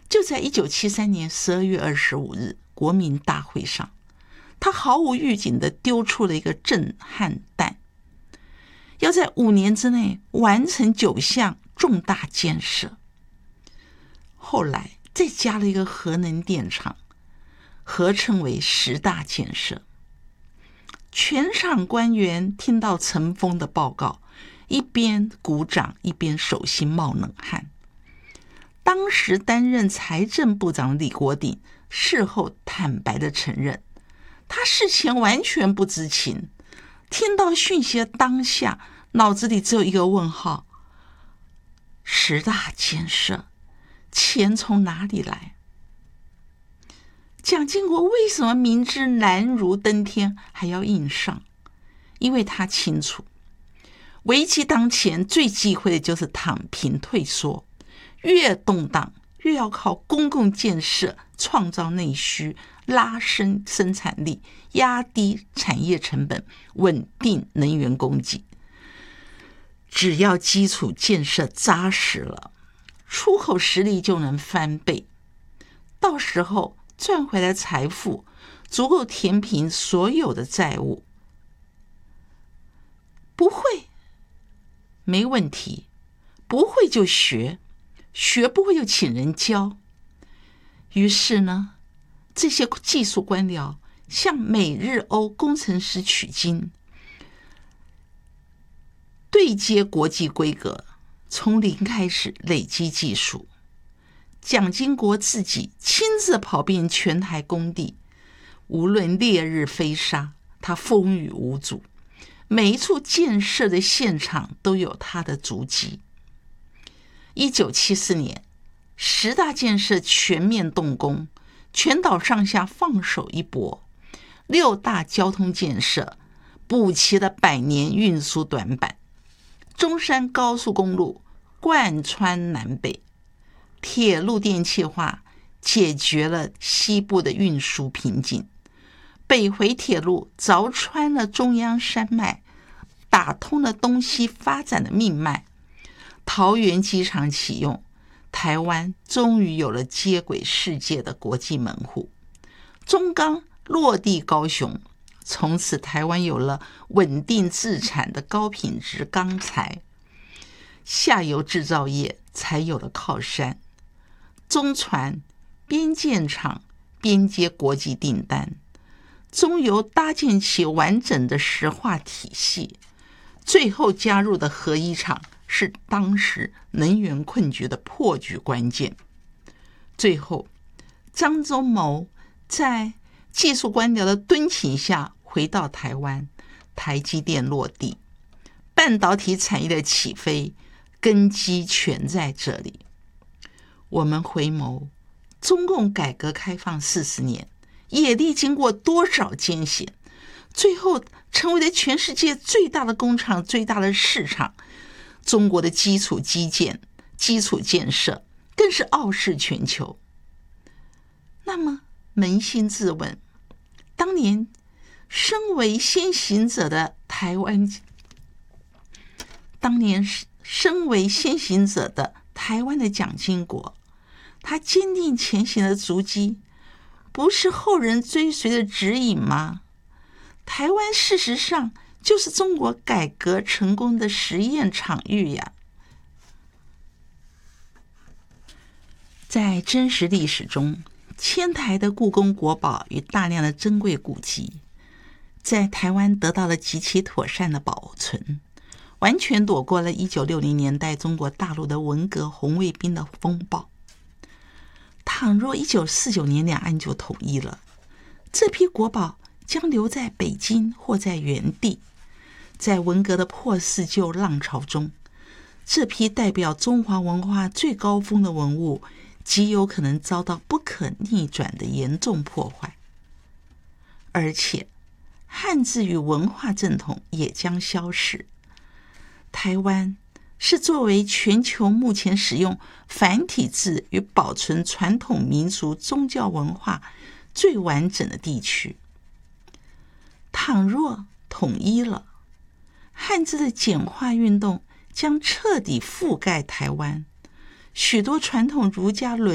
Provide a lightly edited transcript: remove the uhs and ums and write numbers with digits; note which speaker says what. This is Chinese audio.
Speaker 1: 就在1973年12月25日国民大会上，他毫无预警地丢出了一个震撼弹，要在5年之内完成9项重大建设。后来再加了一个核能电厂，合称为10大建设。全场官员听到陈峰的报告，一边鼓掌一边手心冒冷汗。当时担任财政部长的李国鼎事后坦白地承认，他事前完全不知情，听到讯息的当下，脑子里只有一个问号：10大建设，钱从哪里来？蒋经国为什么明知难如登天还要硬上？因为他清楚，危机当前最忌讳的就是躺平退缩，越动荡越要靠公共建设创造内需，拉升生产力，压低产业成本，稳定能源供给。只要基础建设扎实了，出口实力就能翻倍，到时候赚回来财富足够填平所有的债务。不会，没问题，不会就学，学不会就请人教。于是呢，这些技术官僚向美日欧工程师取经，对接国际规格，从零开始累积技术。蒋经国自己亲自跑遍全台工地，无论烈日飞沙，他风雨无阻，每一处建设的现场都有他的足迹。1974年10大建设全面动工，全岛上下放手一搏，6大交通建设补齐了100年运输短板。中山高速公路贯穿南北，铁路电气化解决了西部的运输瓶颈，北回铁路凿穿了中央山脉，打通了东西发展的命脉。桃园机场启用，台湾终于有了接轨世界的国际门户。中钢落地高雄，从此台湾有了稳定自产的高品质钢材，下游制造业才有了靠山。中船边建厂边接国际订单，中油搭建起完整的石化体系，最后加入的核一厂是当时能源困局的破局关键。最后张忠谋在技术官僚的敦请下回到台湾，台积电落地，半导体产业的起飞根基全在这里。我们回眸中共改革开放40年，也历经过多少艰险，最后成为了全世界最大的工厂，最大的市场。中国的基础基建、基础建设更是傲视全球。那么扪心自问，当年身为先行者的台湾的蒋经国，他坚定前行的足迹，不是后人追随的指引吗？台湾事实上就是中国改革成功的实验场域呀。在真实历史中，迁台的故宫国宝与大量的珍贵古迹，在台湾得到了极其妥善的保存，完全躲过了1960年代中国大陆的文革红卫兵的风暴。倘若1949年两岸就统一了，这批国宝将留在北京或在原地。在文革的破四旧浪潮中，这批代表中华文化最高峰的文物极有可能遭到不可逆转的严重破坏，而且汉字与文化正统也将消失。台湾是作为全球目前使用繁体字与保存传统民俗宗教文化最完整的地区。倘若统一了，汉字的简化运动将彻底覆盖台湾，许多传统儒家伦